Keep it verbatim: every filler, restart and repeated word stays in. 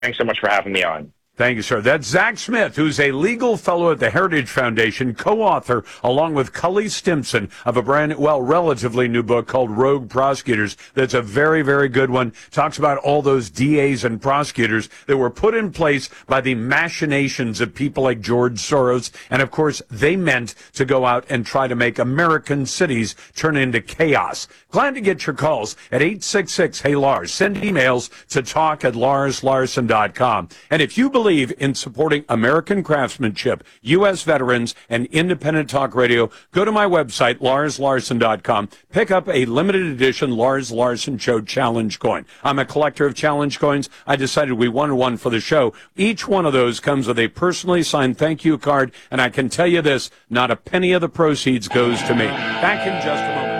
Thanks so much for having me on. Thank you, sir. That's Zach Smith, who's a legal fellow at the Heritage Foundation, co-author, along with Cully Stimson, of a brand, well, relatively new book called Rogue Prosecutors. That's a very, very good one. Talks about all those D As and prosecutors that were put in place by the machinations of people like George Soros. And, of course, they meant to go out and try to make American cities turn into chaos. Glad to get your calls at eight six six, hey, Lars. Send emails to talk at lars larson dot com. And if you believe in supporting American craftsmanship, U S veterans, and independent talk radio, go to my website, lars larson dot com. Pick up a limited edition Lars Larson Show Challenge coin. I'm a collector of challenge coins. I decided we wanted one for the show. Each one of those comes with a personally signed thank you card, and I can tell you this, not a penny of the proceeds goes to me. Back in just a moment.